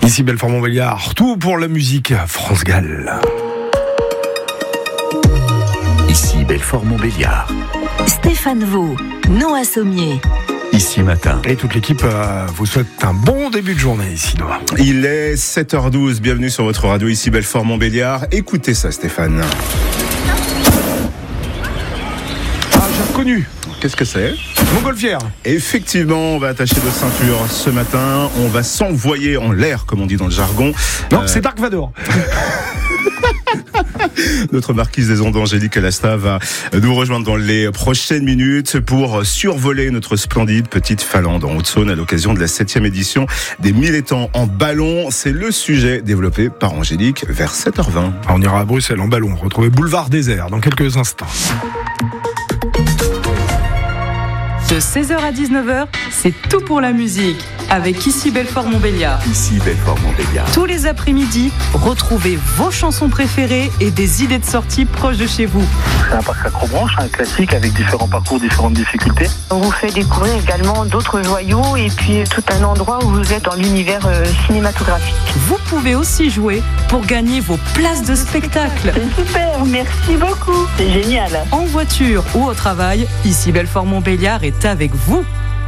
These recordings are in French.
Ici Belfort-Montbéliard, tout pour la musique France Gall. Ici Belfort-Montbéliard. Stéphane Vaux, Noah Sommier. Ici Matin. Et toute l'équipe vous souhaite un bon début de journée ici, Noah. Il est 7h12, bienvenue sur votre radio ici Belfort-Montbéliard. Écoutez ça, Stéphane. Ah, j'ai reconnu. Qu'est-ce que c'est ? Montgolfière. Effectivement, on va attacher notre ceinture ce matin. On va s'envoyer en l'air, comme on dit dans le jargon. Non, c'est Dark Vador. Notre marquise des ondes, Angélique Alasta, va nous rejoindre dans les prochaines minutes pour survoler notre splendide petite Finlande en Haute-Saône à l'occasion de la 7e édition des 1000 étangs en ballon. C'est le sujet développé par Angélique vers 7h20. On ira à Bruxelles en ballon, retrouver Boulevard Désert dans quelques instants. De 16h à 19h, c'est tout pour la musique, avec Ici Belfort-Montbéliard. Ici Belfort-Montbéliard. Tous les après-midi, retrouvez vos chansons préférées et des idées de sortie proches de chez vous. C'est un parc accrobranche, un classique avec différents parcours, différentes difficultés. On vous fait découvrir également d'autres joyaux et puis tout un endroit où vous êtes dans l'univers cinématographique. Vous pouvez aussi jouer pour gagner vos places de spectacle. C'est super, merci beaucoup, c'est génial. En voiture ou au travail, Ici Belfort-Montbéliard est avec vous.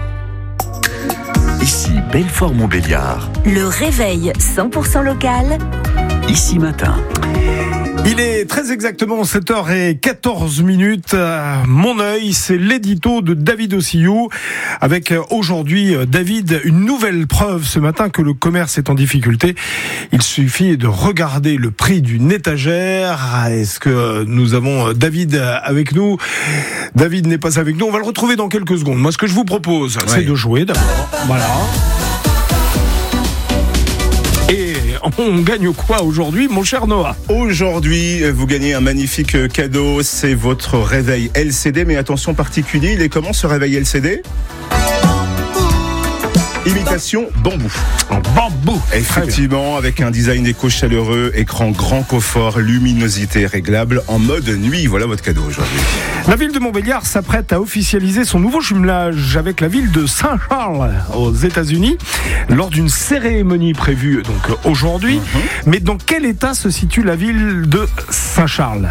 Ici Belfort-Montbéliard. Le réveil 100% local. Ici Matin. Il est très exactement 7h14. Mon œil, c'est l'édito de David Ossillou. Avec aujourd'hui, David, une nouvelle preuve ce matin que le commerce est en difficulté. Il suffit de regarder le prix d'une étagère. Est-ce que nous avons David avec nous ? David n'est pas avec nous. On va le retrouver dans quelques secondes. Moi, ce que je vous propose, c'est de jouer d'abord. Voilà. On gagne quoi aujourd'hui, mon cher Noah ? Aujourd'hui, vous gagnez un magnifique cadeau. C'est votre réveil LCD. Mais attention particulier, il est comment ce réveil LCD ? Imitation bambou. En bambou. Effectivement, avec un design éco chaleureux, écran grand confort, luminosité réglable en mode nuit. Voilà votre cadeau aujourd'hui. La ville de Montbéliard s'apprête à officialiser son nouveau jumelage avec la ville de Saint-Charles aux États-Unis lors d'une cérémonie prévue donc aujourd'hui. Mais dans quel état se situe la ville de Saint-Charles ?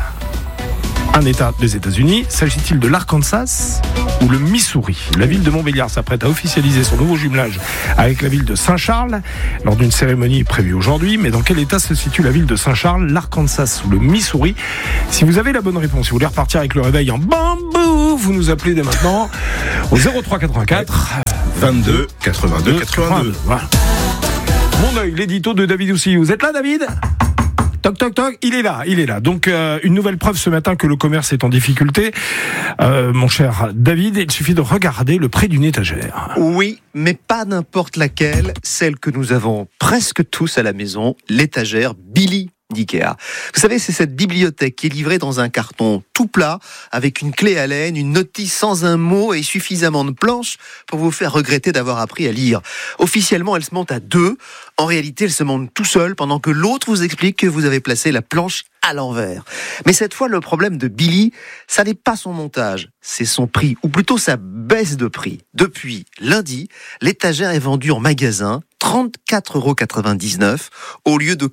Un état des États-Unis. S'agit-il de l'Arkansas ou le Missouri ? La ville de Montbéliard s'apprête à officialiser son nouveau jumelage avec la ville de Saint-Charles lors d'une cérémonie prévue aujourd'hui. Mais dans quel état se situe la ville de Saint-Charles, l'Arkansas ou le Missouri ? Si vous avez la bonne réponse, si vous voulez repartir avec le réveil en bambou, vous nous appelez dès maintenant au 03 84 22 82 82. Voilà. Mon œil, l'édito de David Ossillou. Vous êtes là, David ? Toc, toc, toc, il est là. Donc, une nouvelle preuve ce matin que le commerce est en difficulté. Mon cher David, il suffit de regarder le prix d'une étagère. Oui, mais pas n'importe laquelle, celle que nous avons presque tous à la maison, l'étagère Billy d'Ikea. Vous savez, c'est cette bibliothèque qui est livrée dans un carton tout plat, avec une clé à laine, une notice sans un mot et suffisamment de planches pour vous faire regretter d'avoir appris à lire. Officiellement, elle se monte à 2. En réalité, elle se monte tout seul pendant que l'autre vous explique que vous avez placé la planche à l'envers. Mais cette fois, le problème de Billy, ça n'est pas son montage, c'est son prix, ou plutôt sa baisse de prix. Depuis lundi, l'étagère est vendue en magasin 34,99 € au lieu de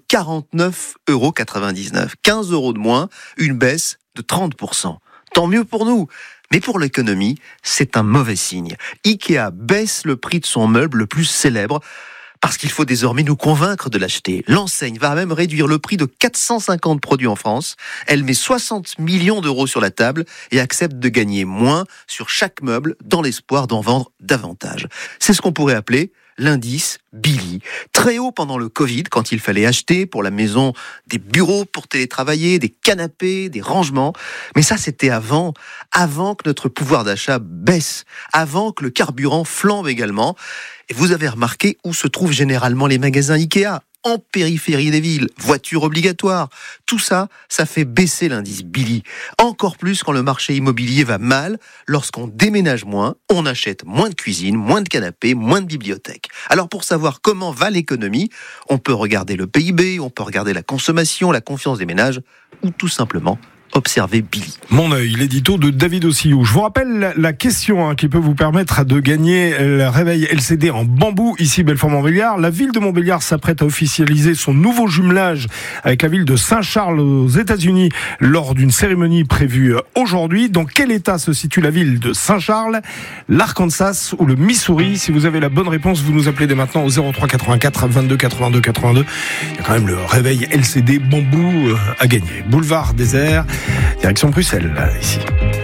49,99 €. 15 € de moins, une baisse de 30%. Tant mieux pour nous. Mais pour l'économie, c'est un mauvais signe. Ikea baisse le prix de son meuble le plus célèbre parce qu'il faut désormais nous convaincre de l'acheter. L'enseigne va même réduire le prix de 450 produits en France. Elle met 60 millions d'euros sur la table et accepte de gagner moins sur chaque meuble dans l'espoir d'en vendre davantage. C'est ce qu'on pourrait appeler l'indice Billy. Très haut pendant le Covid, quand il fallait acheter pour la maison des bureaux pour télétravailler, des canapés, des rangements. Mais ça, c'était avant que notre pouvoir d'achat baisse, avant que le carburant flambe également. Et vous avez remarqué où se trouvent généralement les magasins Ikea ? En périphérie des villes, voitures obligatoires. Tout ça, ça fait baisser l'indice Billy. Encore plus quand le marché immobilier va mal, lorsqu'on déménage moins, on achète moins de cuisine, moins de canapés, moins de bibliothèques. Alors pour savoir comment va l'économie, on peut regarder le PIB, on peut regarder la consommation, la confiance des ménages, ou tout simplement observer Billy. Mon œil, l'édito de David Ossillou. Je vous rappelle la question qui peut vous permettre de gagner le réveil LCD en bambou ici Belfort-Montbéliard. La ville de Montbéliard s'apprête à officialiser son nouveau jumelage avec la ville de Saint-Charles aux États-Unis lors d'une cérémonie prévue aujourd'hui. Dans quel état se situe la ville de Saint-Charles, l'Arkansas ou le Missouri? Si vous avez la bonne réponse, vous nous appelez dès maintenant au 03 84 22 82 82. Il y a quand même le réveil LCD bambou à gagner. Boulevard Désert, direction Bruxelles, ici.